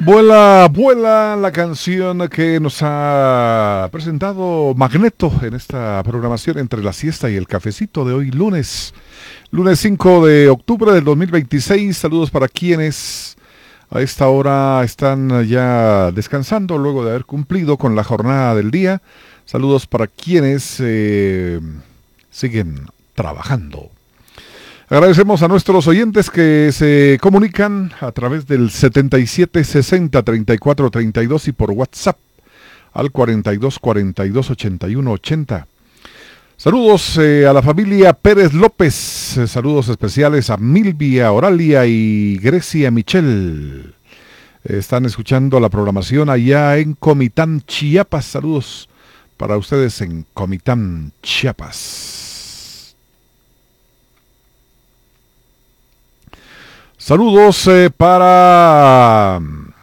Vuela, vuela la canción que nos ha presentado Magneto en esta programación entre la siesta y el cafecito de hoy lunes 5 de octubre del 2026. Saludos para quienes a esta hora están ya descansando luego de haber cumplido con la jornada del día. Saludos para quienes siguen trabajando. Agradecemos a nuestros oyentes que se comunican a través del 77 60 34 32 y por WhatsApp al 42 42 81 80. Saludos a la familia Pérez López, saludos especiales a Milvia, Oralia y Grecia Michel. Están escuchando la programación allá en Comitán, Chiapas. Saludos para ustedes en Comitán, Chiapas. Saludos para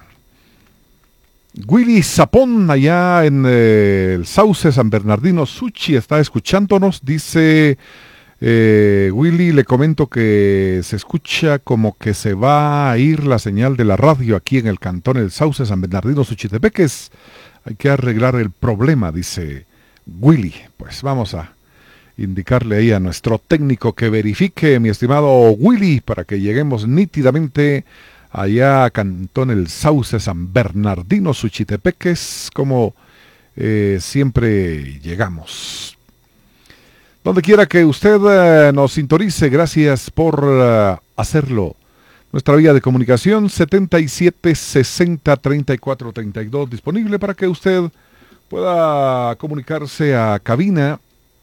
Willy Zapón, allá en el Sauce San Bernardino, Suchi, está escuchándonos. Dice Willy, le comento que se escucha como que se va a ir la señal de la radio aquí en el cantón El Sauce San Bernardino, Suchitepeques. Hay que arreglar el problema, dice Willy. Pues vamos a indicarle ahí a nuestro técnico que verifique, mi estimado Willy, para que lleguemos nítidamente allá a Cantón El Sauce San Bernardino, Suchitepeques, como siempre llegamos. Donde quiera que usted nos sintonice, gracias por hacerlo. Nuestra vía de comunicación 77 60 34 32 disponible para que usted pueda comunicarse a cabina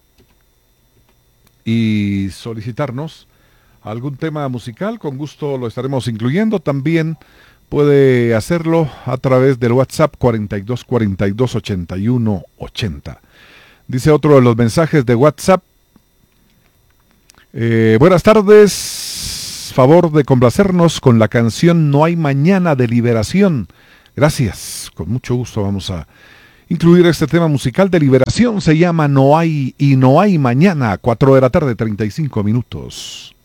y solicitarnos algún tema musical. Con gusto lo estaremos incluyendo. También puede hacerlo a través del WhatsApp 42 42 81 80. Dice otro de los mensajes de WhatsApp: buenas tardes, favor de complacernos con la canción No hay mañana de Liberación. Gracias, con mucho gusto vamos a incluir este tema musical de Liberación. Se llama No hay y no hay mañana, 4 de la tarde, 35 minutos.